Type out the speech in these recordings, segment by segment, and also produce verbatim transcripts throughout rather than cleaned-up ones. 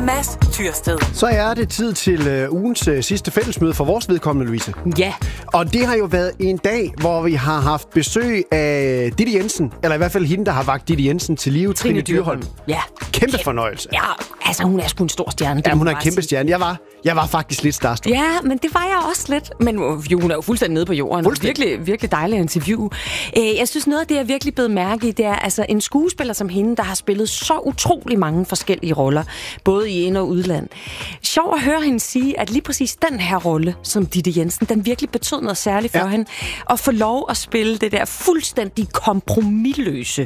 Mads Tyrsted. Så er det tid til øh, ugens øh, sidste fællesmøde for vores vedkommende, Louise. Ja. Og det har jo været en dag, hvor vi har haft besøg af Ditte Jensen, eller i hvert fald hende, der har vagt Ditte Jensen til live, Trine, Trine Dyrholm. Ja. Kæmpe fornøjelse. Ja, altså hun er sgu en stor stjerne. Ja, hun er en kæmpe stjerne. Jeg var, jeg var faktisk lidt starstruck. Ja, men det var jeg også lidt. Men jo, hun er jo fuldstændig nede på jorden. Virkelig, virkelig dejligt interview. Jeg synes, noget af det, jeg virkelig blevet mærke i, det er altså en skuespiller som hende, der har spillet så utrolig mange forskellige roller, både i ind- og udland. Sjov at høre hende sige, at lige præcis den her rolle, som Ditte Jensen, den virkelig betød noget særligt for ja. hende. At få lov at spille det der fuldstændig kompromisløse,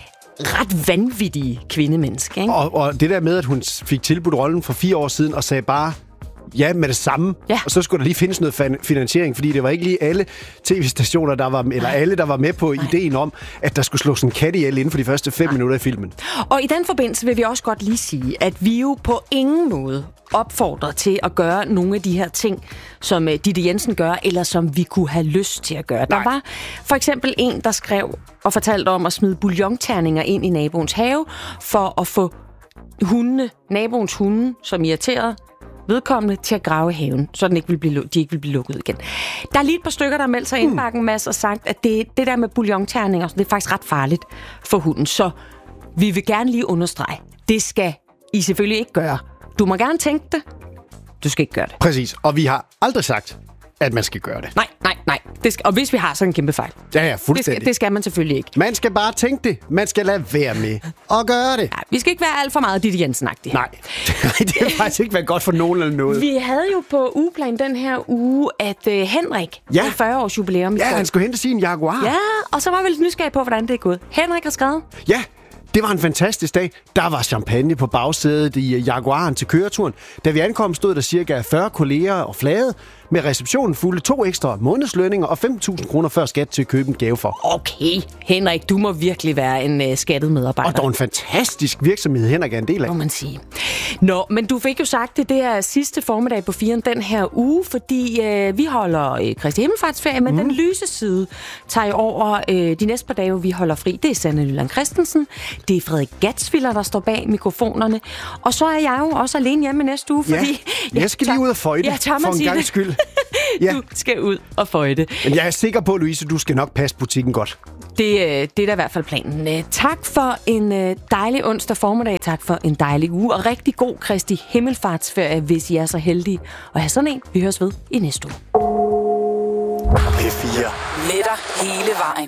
ret vanvittige kvindemenneske, ikke? Og, og det der med, at hun fik tilbudt rollen for fire år siden og sagde bare ja med det samme, ja. og så skulle der lige findes noget finansiering, fordi det var ikke lige alle tv-stationer, der var, eller alle, der var med på Nej. ideen om, at der skulle slås en kat ihjel inden for de første fem Nej. minutter i filmen. Og i den forbindelse vil vi også godt lige sige, at vi jo på ingen måde opfordrer til at gøre nogle af de her ting, som Ditte Jensen gør, eller som vi kunne have lyst til at gøre. Nej. Der var for eksempel en, der skrev og fortalte om at smide bouillonterninger ind i naboens have, for at få hundene, naboens hunde, som irriterede vedkommende, til at grave i haven, så den ikke vil blive, de ikke vil blive lukket igen. Der er lige et par stykker, der har meldt sig hmm. indbakken, Mads, og sagt, at det, det der med bouillonterninger, det er faktisk ret farligt for hunden. Så vi vil gerne lige understrege, det skal I selvfølgelig ikke gøre. Du må gerne tænke det. Du skal ikke gøre det. Præcis. Og vi har aldrig sagt, at man skal gøre det. Nej, nej, nej. Det skal, og hvis vi har, så en kæmpe fejl. Ja, ja, fuldstændig. Det skal, det skal man selvfølgelig ikke. Man skal bare tænke det. Man skal lade være med at gøre det. Ja, vi skal ikke være alt for meget Ditte Jensen-agtige. Nej, det vil faktisk ikke være godt for nogen eller noget. Vi havde jo på ugeplan den her uge, at uh, Henrik ja. havde fyrre års jubilæum. Ja, han skulle hente sin Jaguar. Ja, og så var vi lidt nysgerrige på, hvordan det er gået. Henrik har skrevet. Ja. Det var en fantastisk dag. Der var champagne på bagsædet i Jaguaren til køreturen. Da vi ankom, stod der cirka fyrre kolleger og flade med receptionen fulde to ekstra månedslønninger og fem tusind kroner før skat til at købe en gave for. Okay, Henrik, du må virkelig være en uh, skattet medarbejder. Og der var en fantastisk virksomhed, Henrik er en del af. Må man sige. Nå, men du fik jo sagt det, det er sidste formiddag på firen den her uge, fordi uh, vi holder uh, Kristi Himmelfartsferie, men mm. den lyse side tager over uh, de næste par dage, vi holder fri. Det er Sanne Nyland Christensen, det er Frederik Gatsviller, der står bag mikrofonerne, og så er jeg jo også alene hjemme næste uge, fordi... Ja, jeg skal lige ud og føjte, ja, for en gangs skyld. Ja. Du skal ud og føjte. Men jeg er sikker på, Louise, du skal nok passe butikken godt. Det, det er da i hvert fald planen. Tak for en dejlig onsdag formiddag. Tak for en dejlig uge. Og rigtig god Kristi Himmelfartsferie, hvis I er så heldige at have sådan en. Vi høres ved i næste uge. P fire. Med dig hele vejen.